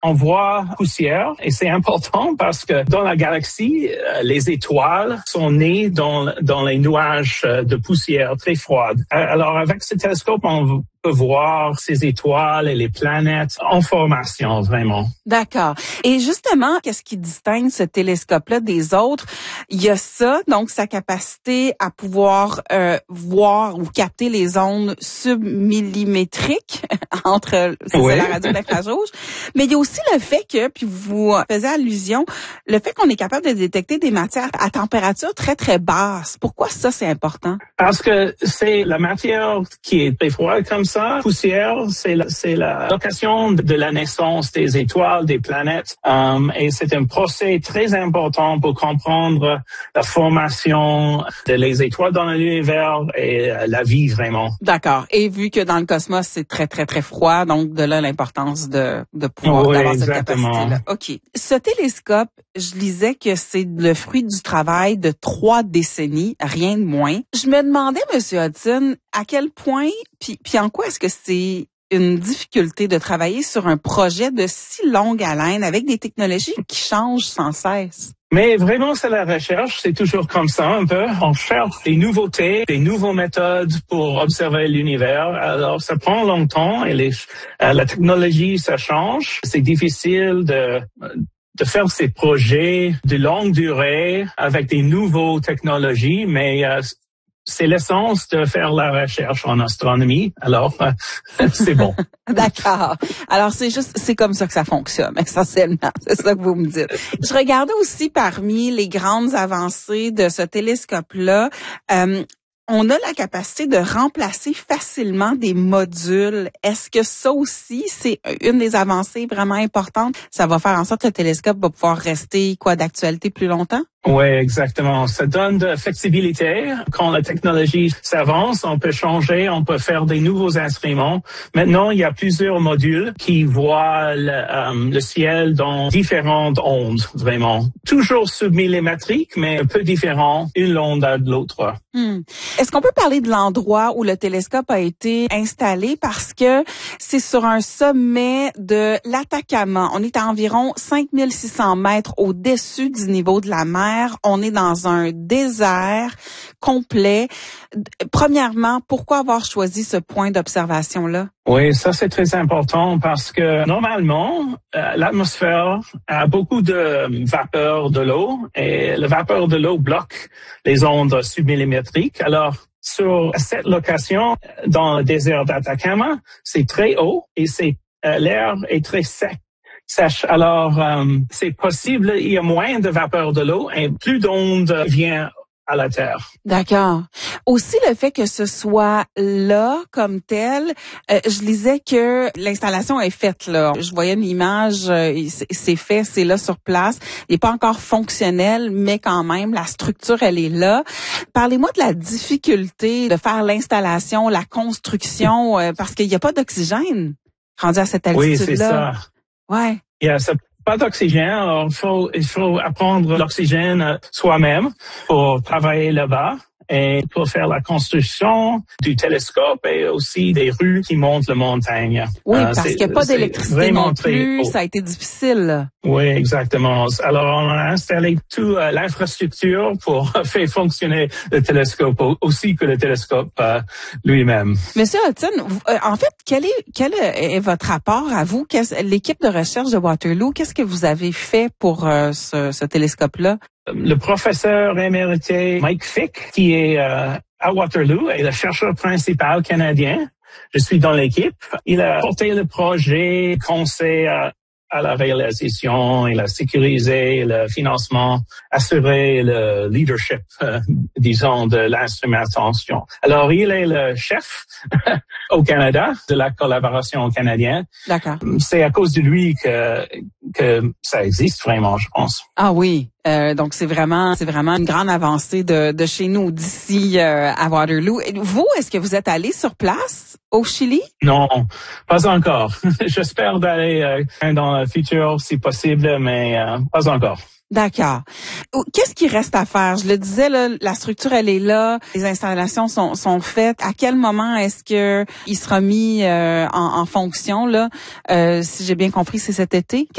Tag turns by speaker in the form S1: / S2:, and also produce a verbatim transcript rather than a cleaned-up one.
S1: on voit poussière et c'est important parce que dans la galaxie, les étoiles sont nées dans, dans les nuages de poussière très froide. Alors avec ce télescope, on peut voir ces étoiles et les planètes en formation, vraiment.
S2: D'accord. Et justement, qu'est-ce qui distingue ce télescope-là des autres? Il y a ça, donc sa capacité à pouvoir euh, voir ou capter les ondes submillimétriques entre c'est
S1: oui.
S2: ça, la radio et l'infrarouge. Mais il y a aussi le fait que, puis vous faisiez allusion, le fait qu'on est capable de détecter des matières à température très, très basse. Pourquoi ça, c'est important?
S1: Parce que c'est la matière qui est très froide comme ça. Poussière, c'est la, c'est la location de la naissance des étoiles, des planètes. Um, et c'est un procès très important pour comprendre la formation de les étoiles dans l'univers et euh, la vie vraiment.
S2: D'accord. Et vu que dans le cosmos, c'est très, très, très froid, donc de là l'importance de, de pouvoir
S1: oui,
S2: d'avoir
S1: exactement.
S2: cette capacité-là. OK. Ce télescope, je lisais que c'est le fruit du travail de trois décennies, rien de moins. Je me demandais, Monsieur Hudson, à quel point, puis, puis en quoi est-ce que c'est une difficulté de travailler sur un projet de si longue haleine avec des technologies qui changent sans cesse?
S1: Mais vraiment, c'est la recherche, c'est toujours comme ça un peu. On cherche des nouveautés, des nouvelles méthodes pour observer l'univers. Alors, ça prend longtemps et les, euh, la technologie, ça change. C'est difficile de de faire ces projets de longue durée avec des nouvelles technologies, mais euh, c'est l'essence de faire la recherche en astronomie. Alors, euh, c'est bon.
S2: D'accord. Alors, c'est juste, c'est comme ça que ça fonctionne, essentiellement. C'est ça que vous me dites. Je regardais aussi parmi les grandes avancées de ce télescope-là, euh, on a la capacité de remplacer facilement des modules. Est-ce que ça aussi, c'est une des avancées vraiment importantes? Ça va faire en sorte que le télescope va pouvoir rester, quoi, d'actualité plus longtemps?
S1: Oui, exactement. Ça donne de flexibilité. Quand la technologie s'avance, on peut changer, on peut faire des nouveaux instruments. Maintenant, il y a plusieurs modules qui voient le, euh, le ciel dans différentes ondes, vraiment. Toujours submillimétrique, mais un peu différent, une onde à l'autre.
S2: Hmm. Est-ce qu'on peut parler de l'endroit où le télescope a été installé? Parce que c'est sur un sommet de l'Atacama. On est à environ cinq mille six cents mètres au-dessus du niveau de la mer. On est dans un désert complet. Premièrement, pourquoi avoir choisi ce point d'observation-là?
S1: Oui, ça c'est très important parce que normalement, euh, l'atmosphère a beaucoup de vapeur de l'eau et la vapeur de l'eau bloque les ondes submillimétriques. Alors, sur cette location, dans le désert d'Atacama, c'est très haut et c'est euh, l'air est très sec. Sèche. Alors, euh, c'est possible, il y a moins de vapeur de l'eau et plus d'ondes vient à la Terre. D'accord.
S2: Aussi, le fait que ce soit là comme tel, euh, je lisais que l'installation est faite là. Je voyais une image, euh, c'est fait, c'est là sur place. Il n'est pas encore fonctionnel, mais quand même, la structure, elle est là. Parlez-moi de la difficulté de faire l'installation, la construction, euh, parce qu'il n'y a pas d'oxygène rendu à cette altitude-là.
S1: Oui, c'est ça.
S2: Ouais.
S1: Il y a pas d'oxygène, alors il faut, il faut apprendre l'oxygène soi-même pour travailler là-bas et pour faire la construction du télescope et aussi des rues qui montent la montagne.
S2: Oui, euh, parce qu'il n'y a pas d'électricité non plus, ça a été difficile.
S1: Oui, exactement. Alors, on a installé toute euh, l'infrastructure pour faire fonctionner le télescope aussi que le télescope euh, lui-même.
S2: Monsieur Hudson, euh, en fait, quel est, quel est votre rapport à vous? L'équipe de recherche de Waterloo, qu'est-ce que vous avez fait pour euh, ce, ce télescope-là?
S1: Le professeur émérité Mike Fick, qui est euh, à Waterloo, est le chercheur principal canadien. Je suis dans l'équipe. Il a porté le projet, conseil à, à la réalisation, il a sécurisé le financement, assuré le leadership, euh, disons, de l'instrumentation. Alors, il est le chef au Canada de la collaboration canadienne.
S2: D'accord.
S1: C'est à cause de lui que que ça existe vraiment, je pense.
S2: Ah oui. Euh, donc c'est vraiment c'est vraiment une grande avancée de, de chez nous d'ici euh, à Waterloo. Et vous, est-ce que vous êtes allé sur place au Chili?
S1: Non, pas encore. J'espère d'aller euh, dans le futur si possible, mais euh, pas encore.
S2: D'accord. Qu'est-ce qui reste à faire? Je le disais, là, la structure, elle est là, les installations sont, sont faites. À quel moment est-ce que il sera mis euh, en, en fonction, là? Euh, si j'ai bien compris, c'est cet été?